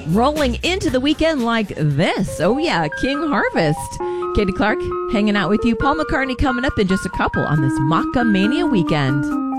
rolling into the weekend like this. Oh, yeah, King Harvest. Katie Clark hanging out with you. Paul McCartney coming up in just a couple on this Maca Mania weekend.